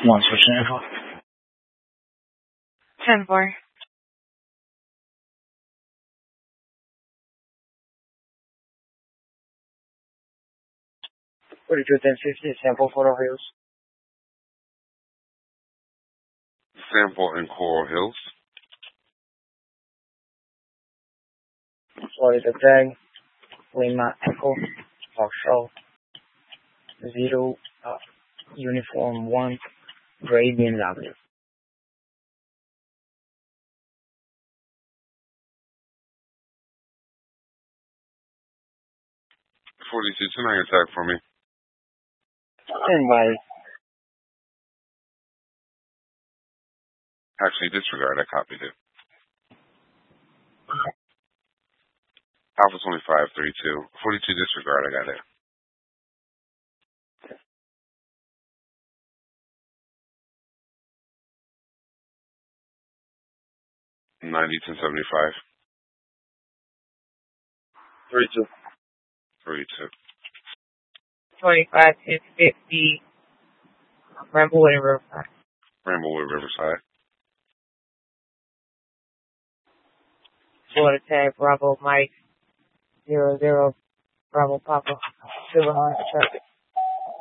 One switching info. 10-4. 42-10-50, sample Coral Hills. Sample in Coral Hills. Florida Tag, Lima Echo, Marshall, 0, Uniform 1, Gray BMW. 42, tonight attack for me. Stand by. Actually, disregard. I copied it. Alpha 25-32. 42, disregard. I got it. $90-75. 32. 32. 25-10-50. Ramblewood and Riverside. Ramblewood, Riverside. Florida Tag, Bravo Mike, 00, Bravo Papa, Silver Hornet Traffic.